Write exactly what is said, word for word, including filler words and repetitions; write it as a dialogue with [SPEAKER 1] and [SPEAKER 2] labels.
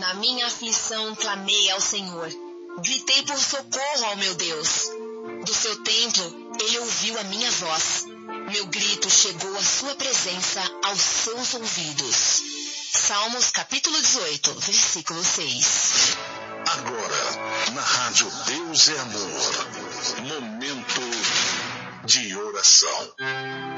[SPEAKER 1] Na minha aflição clamei ao Senhor. Gritei por socorro ao meu Deus. Do seu templo, ele ouviu a minha voz. Meu grito chegou à sua presença, aos seus ouvidos. Salmos capítulo dezoito, versículo seis.
[SPEAKER 2] Agora, na rádio Deus é Amor, momento de oração.